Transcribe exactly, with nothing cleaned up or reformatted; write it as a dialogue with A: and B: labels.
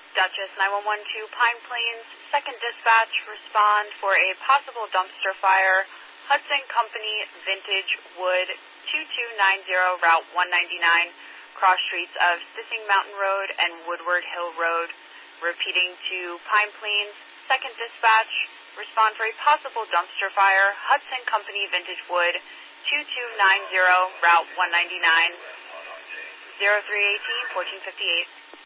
A: Duchess nine one one to Pine Plains, second dispatch, respond for a possible dumpster fire, Hudson Company Vintage Wood two two nine zero Route one ninety-nine, cross streets of Sissing Mountain Road and Woodward Hill Road. Repeating to Pine Plains, second dispatch, respond for a possible dumpster fire, Hudson Company Vintage Wood two two nine zero Route one ninety-nine, zero three one eight, fourteen fifty-eight.